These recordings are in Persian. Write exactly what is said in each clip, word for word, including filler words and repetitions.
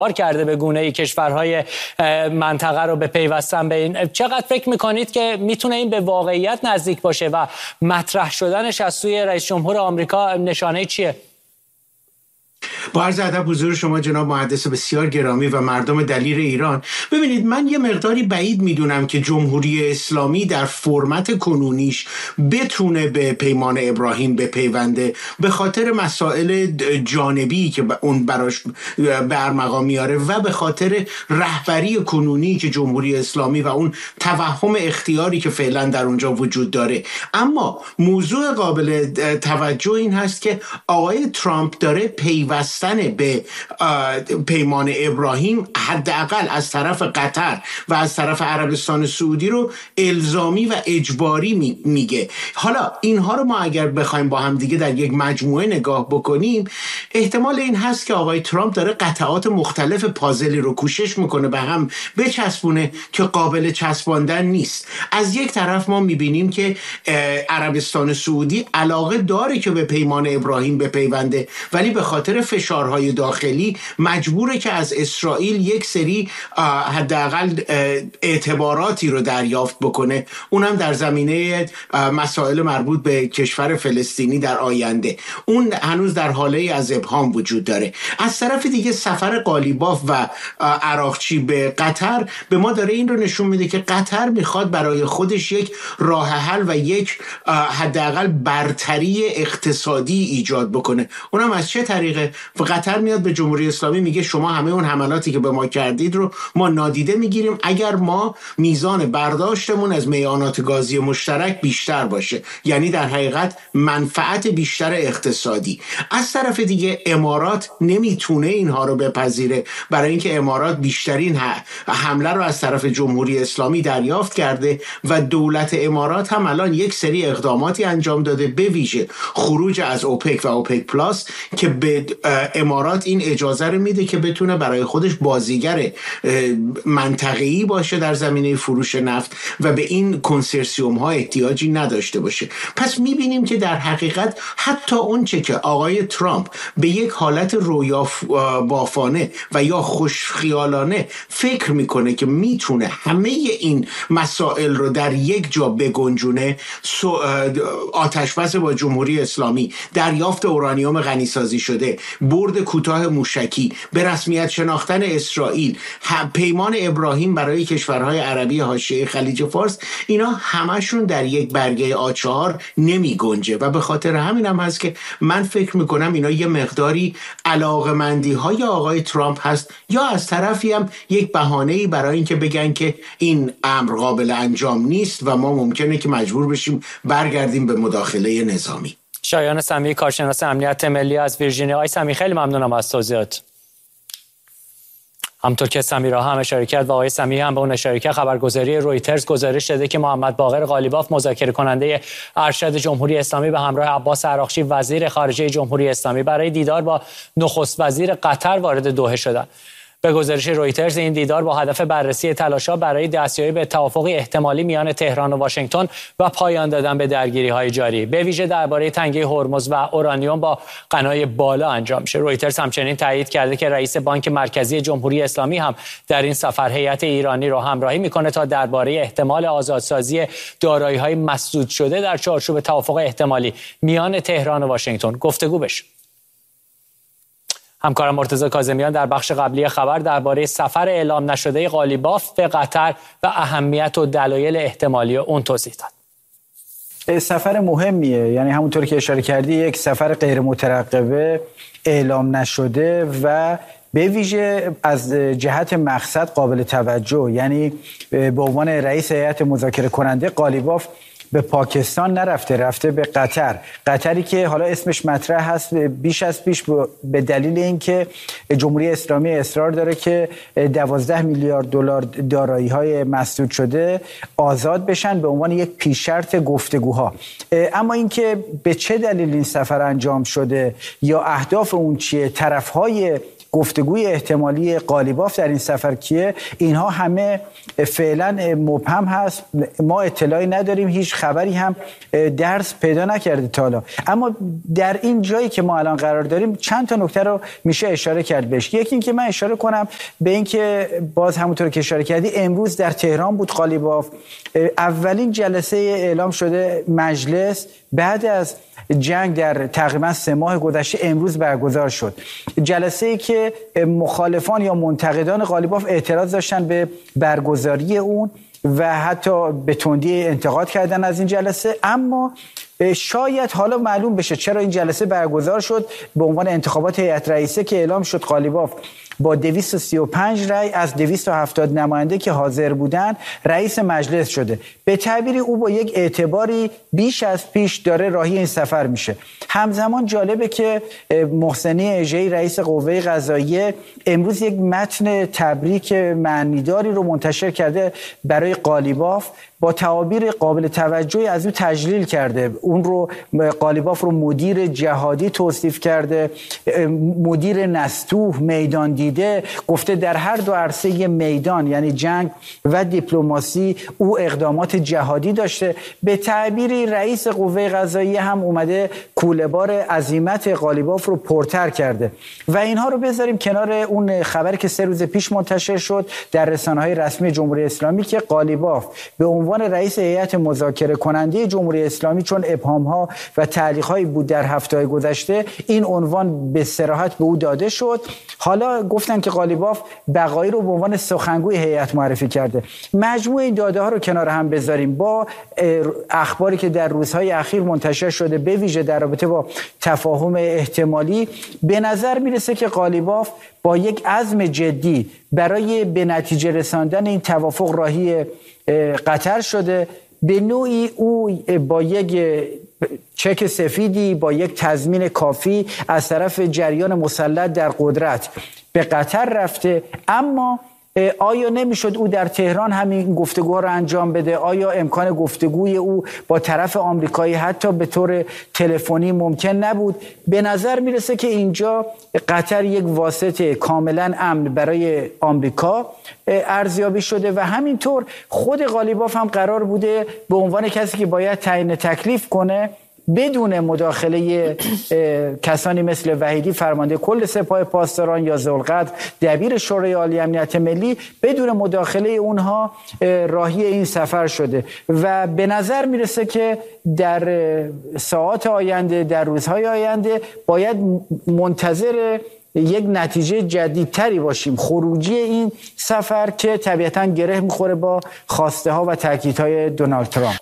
کرده به گونه‌ای کشورهای منطقه رو به پیوستن به این. چقدر فکر میکنید که میتونه این به واقعیت نزدیک باشه و مطرح شدنش از سوی رئیس جمهور آمریکا نشانه چیه؟ با عرض ادب حضور شما جناب محدث بسیار گرامی و مردم دلیر ایران، ببینید من یه مقداری بعید میدونم که جمهوری اسلامی در فرمت کنونیش بتونه به پیمان ابراهیم بپیونده به خاطر مسائل جانبی که اون براش برمقام میاره و به خاطر رهبری کنونی که جمهوری اسلامی و اون توهم اختیاری که فعلا در اونجا وجود داره. اما موضوع قابل توجه این هست که آقای ترامپ داره پیوستن به پیمان ابراهیم حداقل از طرف قطر و از طرف عربستان سعودی رو الزامی و اجباری میگه. حالا اینها رو ما اگر بخوایم با هم دیگه در یک مجموعه نگاه بکنیم، احتمال این هست که آقای ترامپ داره قطعات مختلف پازلی رو کوشش میکنه به هم بچسبونه که قابل چسباندن نیست. از یک طرف ما میبینیم که عربستان سعودی علاقه داره که به پیمان ابراهیم بپیونده، ولی به خاطر فشارهای داخلی مجبوره که از اسرائیل یک سری حداقل اعتباراتی رو دریافت بکنه، اونم در زمینه مسائل مربوط به کشور فلسطینی در آینده. اون هنوز در حاله از ابهام وجود داره. از طرف دیگه سفر قالیباف و عراقچی به قطر به ما داره این رو نشون میده که قطر میخواد برای خودش یک راه حل و یک حداقل برتری اقتصادی ایجاد بکنه. اونم از چه طریقه؟ و قطر میاد به جمهوری اسلامی میگه شما همه اون حملاتی که به ما کردید رو ما نادیده میگیریم اگر ما میزان برداشتمون از میانات گازی مشترک بیشتر باشه، یعنی در حقیقت منفعت بیشتر اقتصادی. از طرف دیگه امارات نمیتونه اینها رو بپذیره، برای اینکه امارات بیشترین حمله رو از طرف جمهوری اسلامی دریافت کرده و دولت امارات هم الان یک سری اقداماتی انجام داده، به ویژه خروج از اوپک و اوپک پلاس که به امارات این اجازه رو میده که بتونه برای خودش بازیگر منطقه‌ای باشه در زمینه فروش نفت و به این کنسرسیوم ها احتیاجی نداشته باشه. پس میبینیم که در حقیقت حتی اون چه که آقای ترامپ به یک حالت رویا بافانه و یا خوشخیالانه فکر میکنه که میتونه همه این مسائل رو در یک جا بگنجونه، آتشبس با جمهوری اسلامی، دریافت اورانیوم غنیسازی شده، برد کوتاه موشکی، به رسمیت شناختن اسرائیل، پیمان ابراهیم برای کشورهای عربی حاشیه خلیج فارس، اینا همشون در یک برگه آ چهار نمی گنجه و به خاطر همین هم هست که من فکر میکنم اینا یه مقداری علاقمندی های آقای ترامپ هست، یا از طرفی هم یک بهانه‌ای برای اینکه بگن که این امر قابل انجام نیست و ما ممکنه که مجبور بشیم برگردیم به مداخله نظامی. شایان سمیعی، کارشناس امنیت ملی از ویرجینیا. آقای سمیعی خیلی ممنونم از توضیحات. همطور که سمیرا هم اشاره کرد و آقای سمیعی هم به اون اشاره کرد، خبرگزاری رویترز گزارش داده که محمد باقر قالیباف مذاکره کننده ارشد جمهوری اسلامی به همراه عباس عراقچی وزیر خارجه جمهوری اسلامی برای دیدار با نخست وزیر قطر وارد دوحه شدند. به گزارش رویترز این دیدار با هدف بررسی تلاش‌ها برای دستیابی به توافقی احتمالی میان تهران و واشنگتن و پایان دادن به درگیری‌های جاری به ویژه درباره تنگه هرمز و اورانیوم با غنای بالا انجام شد. رویترز همچنین تایید کرده که رئیس بانک مرکزی جمهوری اسلامی هم در این سفر هیئت ایرانی را همراهی می‌کنه تا درباره احتمال آزادسازی دارایی‌های مسدود شده در چارچوب توافق احتمالی میان تهران و واشنگتن گفتگو بشه. همکارم مرتضی کاظمیان در بخش قبلی خبر درباره سفر اعلام نشده قالیباف به قطر و اهمیت و دلایل احتمالی اون توضیح داد. سفر مهمیه، یعنی همونطور که اشاره کردی یک سفر غیر مترقبه اعلام نشده و به ویژه از جهت مقصد قابل توجه، یعنی به عنوان رئیس هیئت مذاکره کننده قالیباف به پاکستان نرفته، رفته به قطر. قطری که حالا اسمش مطرح هست بیش از پیش به دلیل اینکه جمهوری اسلامی اصرار داره که دوازده میلیارد دلار دارایی‌های مسدود شده آزاد بشن به عنوان یک پیش شرط گفتگوها. اما اینکه به چه دلیل این سفر انجام شده یا اهداف اون چیه، طرف‌های گفتگوی احتمالی قالیباف در این سفر کیه، اینها همه فعلا مبهم هست. ما اطلاعی نداریم، هیچ خبری هم درس پیدا نکرده تا حالا. اما در این جایی که ما الان قرار داریم چند تا نکته رو میشه اشاره کرد بهش. یکی این که من اشاره کنم به این که باز همونطور که اشاره کردی امروز در تهران بود قالیباف. اولین جلسه اعلام شده مجلس بعد از جنگ در تقریبا سه ماه گذشته امروز برگزار شد. جلسه ای که مخالفان یا منتقدان قالیباف اعتراض داشتن به برگزاری اون و حتی به تندی انتقاد کردن از این جلسه، اما شاید حالا معلوم بشه چرا این جلسه برگزار شد. به عنوان انتخابات هیئت رئیسه که اعلام شد قالیباف با دویست و سی و پنج رأی از دویست و هفتاد نماینده که حاضر بودن رئیس مجلس شده. به تعبیری او با یک اعتباری بیش از پیش داره راهی این سفر میشه. همزمان جالبه که محسنی اژه‌ای رئیس قوه قضاییه امروز یک متن تبریک معنیداری رو منتشر کرده برای قالیباف، با تعابیر قابل توجهی از او تجلیل کرده. اون رو قالیباف رو مدیر جهادی توصیف کرده، مدیر نستوه، میدان دیده، گفته در هر دو عرصه میدان یعنی جنگ و دیپلماسی او اقدامات جهادی داشته. به تعبیری رئیس قوه قضاییه هم اومده کوله‌بار عزیمت قالیباف رو پرتر کرده. و اینها رو بذاریم کنار اون خبری که سه روز پیش منتشر شد در رسانه‌های رسمی جمهوری اسلامی که قالیباف به عنوان رئیس هیئت مذاکره کننده جمهوری اسلامی، چون ابهام‌ها و تعلیق‌هایی بود در هفته‌های گذشته، این عنوان به صراحت به او داده شد. حالا گفتن که قالیباف بقایی رو به عنوان سخنگوی هیئت معرفی کرده. مجموع این داده ها رو کنار هم بذاریم با اخباری که در روزهای اخیر منتشر شده به ویژه در رابطه با تفاهم احتمالی، به نظر میرسه که قالیباف با یک عزم جدی برای به نتیجه رساندن این توافق راهی قطر شده. به نوعی او با یک چک سفیدی، با یک تضمین کافی از طرف جریان مسلط در قدرت به قطر رفته. اما آیا نمیشد او در تهران همین گفتگوها رو انجام بده؟ آیا امکان گفتگوی او با طرف آمریکایی حتی به طور تلفنی ممکن نبود؟ به نظر میرسه که اینجا قطر یک واسطه کاملا امن برای آمریکا ارزیابی شده و همینطور خود قالیباف هم قرار بوده به عنوان کسی که باید تعیین تکلیف کنه بدون مداخله کسانی مثل وحیدی فرمانده کل سپاه پاسداران یا ذوالقدر دبیر شورای عالی امنیت ملی، بدون مداخله اونها راهی این سفر شده و به نظر میرسه که در ساعات آینده، در روزهای آینده باید منتظر یک نتیجه جدیدتری باشیم، خروجی این سفر که طبیعتاً گره میخوره با خواسته ها و تاکیدهای دونالد ترامپ.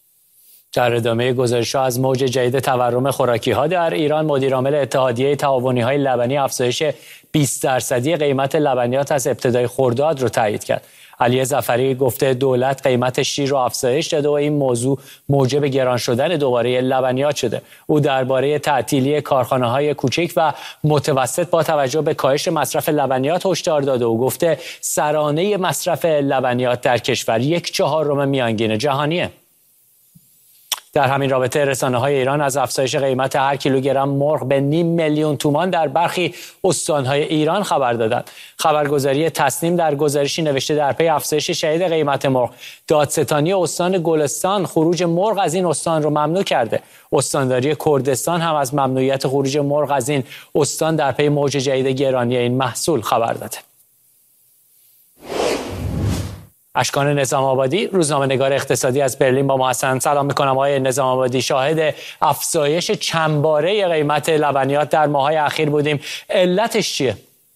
در ادامه گزارش‌ها از موج جدید تورم خوراکی‌ها در ایران، مدیرعامل اتحادیه تعاونی‌های لبنی افزایش بیست درصدی قیمت لبنیات از ابتدای خرداد رو تایید کرد. علی ظفری گفته دولت قیمت شیر رو افزایش داده و این موضوع موجب گران شدن دوباره لبنیات شده. او درباره تعطیلی کارخانه‌های کوچک و متوسط با توجه به کاهش مصرف لبنیات هشدار داده و گفته سرانه مصرف لبنیات در کشور یک چهارم میانگین جهانیه. در همین رابطه رسانه‌های ایران از افزایش قیمت هر کیلوگرم مرغ به نیم میلیون تومان در برخی استان‌های ایران خبر دادند. خبرگزاری تصنیم در گزارشی نوشته در پی افزایش شدید قیمت مرغ، دادستانی استان گلستان خروج مرغ از این استان رو ممنوع کرده. استانداری کردستان هم از ممنوعیت خروج مرغ از این استان در پی موج جدید گرانی این محصول خبر داده. اشکان نظام آبادی، روزنامه‌نگار اقتصادی از برلین با ما هستند. سلام می‌کنم آقای نظام آبادی. شاهد افزایش چند باره قیمت لبنیات در ماه‌های اخیر بودیم. علتش چیه؟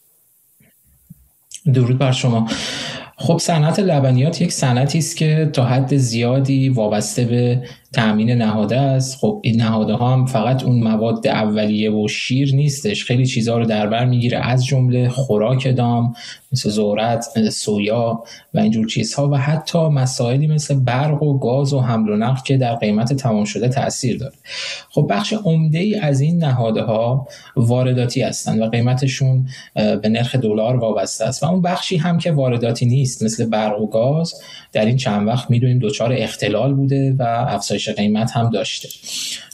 درود بر شما. خب صنعت لبنیات یک صنعتی است که تا حد زیادی وابسته به تامین نهاده است. خب این نهاده ها هم فقط اون مواد اولیه و شیر نیستش، خیلی چیزها رو در بر میگیره، از جمله خوراک دام مثل ذرت، سویا و اینجور چیزها و حتی مسائلی مثل برق و گاز و حمل و نقل که در قیمت تمام شده تأثیر داره. خب بخش عمده‌ای از این نهاده ها وارداتی هستند و قیمتشون به نرخ دلار وابسته است و اون بخشی هم که وارداتی نیست مثل برق و گاز در این چند وقت میدونیم دچار اختلال بوده و افزایش قیمت هم داشته.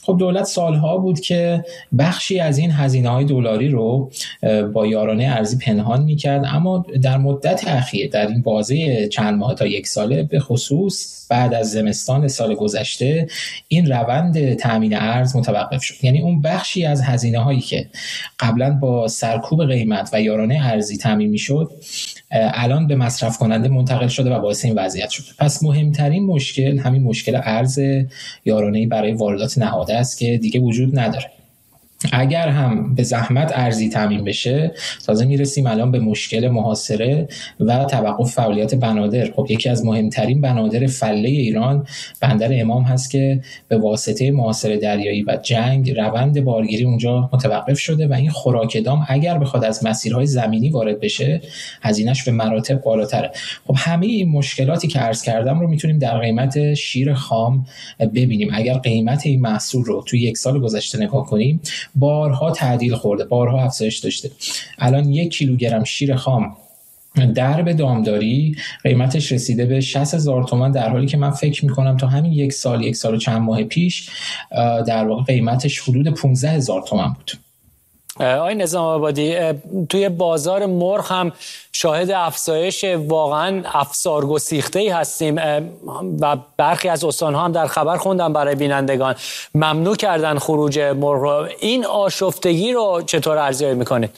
خب دولت سالها بود که بخشی از این هزینه‌های دلاری رو با یارانه ارزی پنهان می‌کرد، اما در مدت اخیر در این بازه چند ماه تا یک ساله به خصوص بعد از زمستان سال گذشته این روند تامین ارز متوقف شد. یعنی اون بخشی از هزینه‌هایی که قبلا با سرکوب قیمت و یارانه ارزی تامین می‌شد الان به مصرف کننده منتقل شده و باعث این وضعیت شده. پس مهمترین مشکل همین مشکل ارز یارانه‌ای برای واردات نهاده است که دیگه وجود نداره. اگر هم به زحمت ارزی تامین بشه، تازه میرسیم الان به مشکل محاصره و توقف فعالیت بنادر. خب یکی از مهمترین بنادر فله ایران بندر امام هست که به واسطه محاصره دریایی و جنگ روند بارگیری اونجا متوقف شده و این خوراک دام اگر بخواد از مسیرهای زمینی وارد بشه هزینه‌اش به مراتب بالاتره. خب همه این مشکلاتی که عرض کردم رو میتونیم در قیمت شیر خام ببینیم. اگر قیمت این محصول رو توی یک سال گذشته نگاه کنیم، بارها تعدیل خورده، بارها افزایش داشته. الان یک کیلوگرم شیر خام درب دامداری قیمتش رسیده به شصت هزار تومان، در حالی که من فکر میکنم تا همین یک سال یک سال و چند ماه پیش در واقع قیمتش حدود پانزده هزار تومان بود. آقای نظام آبادی، توی بازار مرغ هم شاهد افزایش واقعا افسارگسیخته‌ای هستیم و برخی از استان‌ها هم در خبر خوندم برای بینندگان ممنوع کردن خروج مرغ. این آشفتگی رو چطور ارزیابی میکنید؟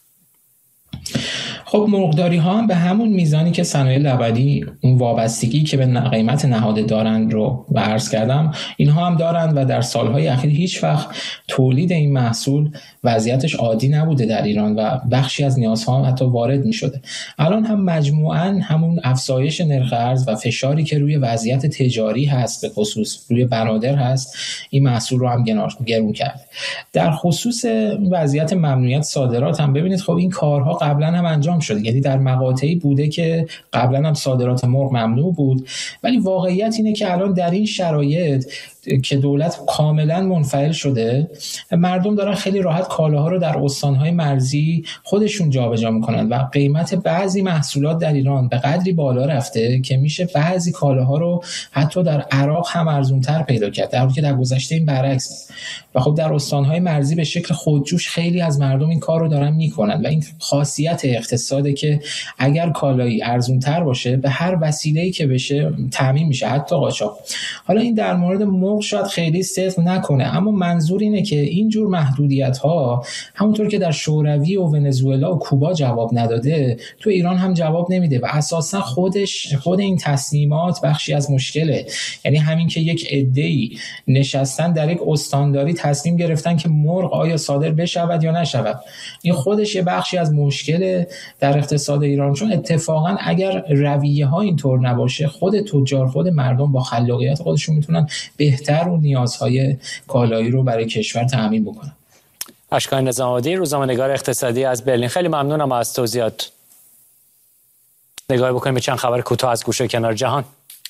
خب مرغداری ها هم به همون میزانی که صنایع لبنی اون وابستگی که به قیمت نهاده دارند رو عرض کردم، اینها هم دارند و در سالهای اخیر هیچ وقت تولید این محصول وضعیتش عادی نبوده در ایران و بخشی از نیازها هم حتی وارد می شده. الان هم مجموعاً همون افزایش نرخ ارز و فشاری که روی وضعیت تجاری هست، به خصوص روی بنادر هست، این محصول رو هم گرون کرده. در خصوص وضعیت ممنوعیت صادرات هم ببینید، خب این کارها قبلا هم انجام شده. یعنی در مقاطعی بوده که قبلا هم صادرات مرغ ممنوع بود، ولی واقعیت اینه که الان در این شرایط که دولت کاملا منفعل شده، مردم دارن خیلی راحت کالاها رو در استانهای مرزی خودشون جابجا میکنن و قیمت بعضی محصولات در ایران به قدری بالا رفته که میشه بعضی کالاها رو حتی در عراق هم ارزونتر پیدا کرد، در حالی که در گذشته این برعکس. و خب در استانهای مرزی به شکل خودجوش خیلی از مردم این کار رو دارن میکنن و این خاصیت اقتصاده که اگر کالایی ارزونتر باشه به هر وسیله‌ای که بشه تامین میشه، حتی قاچاق. حالا این در مورد مرغ شاید خیلی صدق نکنه، اما منظور اینه که اینجور محدودیت‌ها همونطور که در شوروی و ونزوئلا و کوبا جواب نداده، تو ایران هم جواب نمیده و اساسا خودش خود این تصمیمات بخشی از مشکله. یعنی همین که یک عده‌ای نشستن در یک استانداری تصمیم گرفتن که مرغ آیا صادر بشود یا نشود، این خودش یه بخشی از مشکل در اقتصاد ایران، چون اتفاقا اگر رویه‌ها اینطور نباشه، خود تجار، خود مردم با خلاقیت خودشون میتونن بهتر اون نیازهای کالایی رو برای کشور تامین بکنن. اشکان نظام آبادی، روزنامه‌نگار اقتصادی از برلین، خیلی ممنونم از توضیحات. نگاه بکنیم به چند خبر کوتاه از گوشه کنار جهان.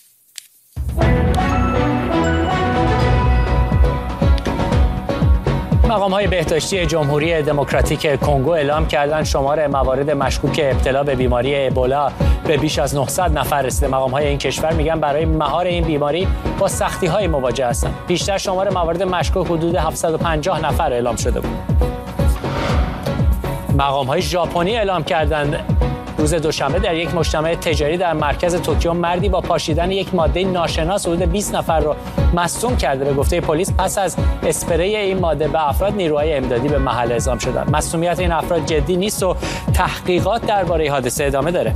مقام‌های بهداشتی جمهوری دموکراتیک کنگو اعلام کردند شمار موارد مشکوک ابتلا به بیماری ابولا به بیش از نهصد نفر رسیده. مقام‌های این کشور میگن برای مهار این بیماری با سختی‌های مواجه هستند. بیشتر شمار موارد مشکوک حدود هفتصد و پنجاه نفر اعلام شده بود. مقام‌های ژاپنی اعلام کردند روز دوشنبه در یک مجتمع تجاری در مرکز توکیو مردی با پاشیدن یک ماده ناشناس حدود بیست نفر را مصدوم کرده. به گفته پلیس پس از اسپری این ماده به افراد نیروهای امدادی به محل اعزام شدند. مصدومیت این افراد جدی نیست و تحقیقات درباره حادثه ادامه داره.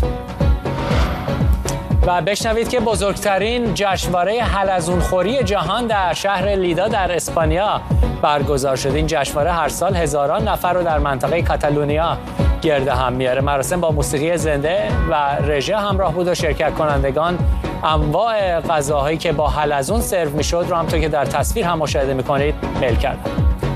و بشنوید که بزرگترین جشنواره حلزونخوری جهان در شهر لیدا در اسپانیا برگزار شده. این جشنواره هر سال هزاران نفر رو در منطقه کاتالونیا گرد هم میاره. مراسم با موسیقی زنده و رژه همراه بود و شرکت کنندگان انواع غذاهایی که با حلزون سرو میشد رو همونطور که در تصویر هم مشاهده میکنید میل کردند.